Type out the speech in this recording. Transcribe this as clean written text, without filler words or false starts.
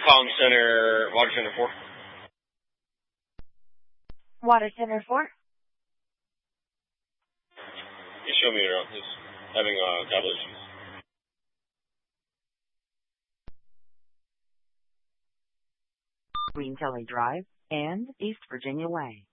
Comm Center, Water Center 4. Water Center 4. You show me around. He's having cable issues. Green Kelly Drive and East Virginia Way.